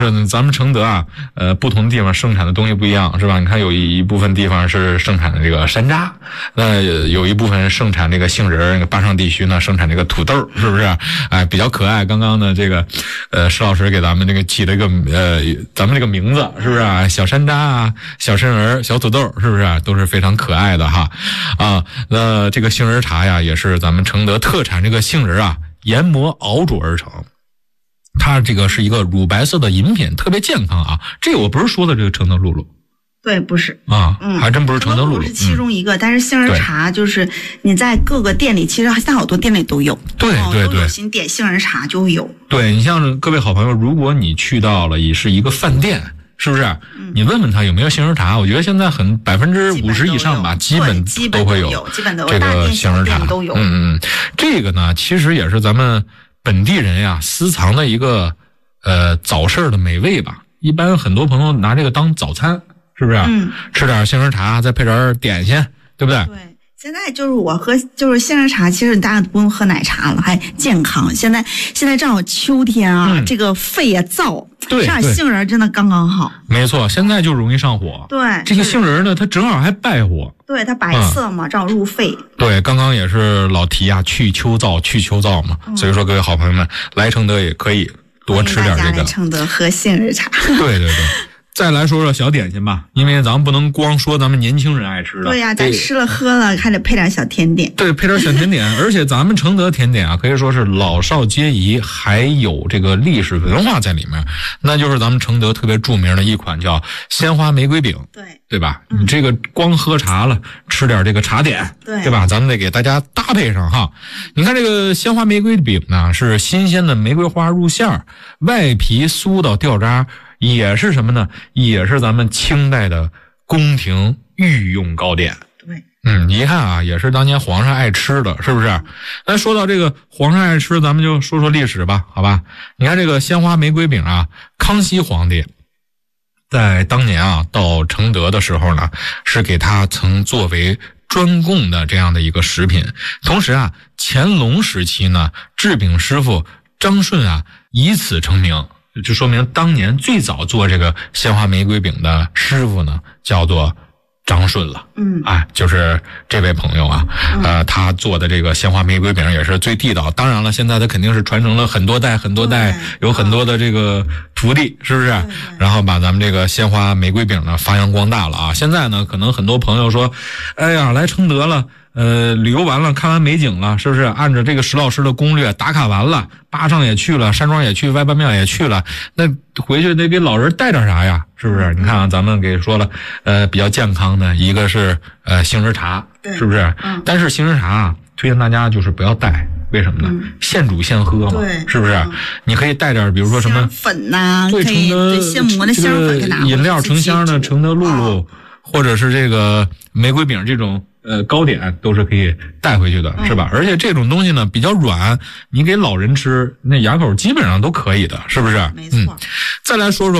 咱们承德啊，不同的地方生产的东西不一样，是吧？你看有一部分地方是生产的这个山楂，那有一部分生产这个杏仁，那个巴上地区呢生产这个土豆，是不是？哎，比较可爱。刚刚呢，这个石老师给咱们这个起了一个咱们这个名字，是不是啊？小山楂啊，小杏仁，小土豆，是不是？都是非常可爱的哈。啊，那这个杏仁茶呀，也是咱们承德特产这个杏仁啊，研磨熬煮而成。它这个是一个乳白色的饮品，特别健康啊。这个我不是说的这个承德露露， 对，不是啊，还真不是承德露露， 是其中一个。但是杏仁茶就是你在各个店里，其实现在好多店里都有， 对对对， 新点杏仁茶就有。 对，你像各位好朋友，如果你去到了也是一个饭店，是不是？你问问他有没有杏仁茶？我觉得现在50%以上吧，基本都会有， 基本都有这个杏仁茶都有。 这个呢，其实也是咱们本地人呀私藏的一个早市的美味吧。一般很多朋友拿这个当早餐，是不是？吃点杏仁茶，再配点点心，对不对？ 对。现在就是我喝就是杏仁茶，其实大家都不用喝奶茶了，还健康。现在正好秋天啊，这个肺也燥， 对， 吃点杏仁真的刚刚好。 没错，现在就容易上火。 对， 这个杏仁呢，它正好还败火。 对，它白色嘛，正好入肺。 对，刚刚也是老提啊，去秋燥嘛。所以说，各位好朋友们来承德也可以多吃点这个。 来承德喝杏仁茶。 对对对。再来说说小点心吧，因为咱们不能光说咱们年轻人爱吃的。 对呀，咱吃了喝了还得配点小甜点。 对，配点小甜点，而且咱们承德甜点啊，可以说是老少皆宜，还有这个历史文化在里面。那就是咱们承德特别著名的一款叫鲜花玫瑰饼，对吧？你这个光喝茶了，吃点这个茶点，对吧？咱们得给大家搭配上哈。你看这个鲜花玫瑰饼呢，是新鲜的玫瑰花入馅，外皮酥到掉渣。也是什么呢？也是咱们清代的宫廷御用糕点。对，你一看啊，也是当年皇上爱吃的，是不是？那说到这个皇上爱吃，咱们就说说历史吧，好吧？你看这个鲜花玫瑰饼啊，康熙皇帝在当年啊到承德的时候呢，是给他曾作为专供的这样的一个食品。同时啊，乾隆时期呢，制饼师傅张顺啊以此成名。就说明当年最早做这个鲜花玫瑰饼的师傅呢，叫做张顺了。就是这位朋友啊，他做的这个鲜花玫瑰饼也是最地道。当然了，现在他肯定是传承了很多代，有很多的这个徒弟，是不是？然后把咱们这个鲜花玫瑰饼呢发扬光大了啊。现在呢，可能很多朋友说，哎呀，来承德了。旅游完了，看完美景了，是不是？按照这个石老师的攻略打卡完了，巴上也去了，山庄也去，外半庙也去了，那回去得给老人带点啥呀？是不是？你看啊，咱们给说了，比较健康的一个是杏仁茶，是不是？但是杏仁茶啊，推荐大家就是不要带，为什么呢？现煮现喝嘛，是不是？你可以带点，比如说什么粉呐， 对，承德现磨的香粉拿饮料成箱的承德露露，或者是这个玫瑰饼这种。糕点都是可以带回去的，是吧？而且这种东西呢比较软，你给老人吃，那牙口基本上都可以的，是不是？ 没错。 再来说说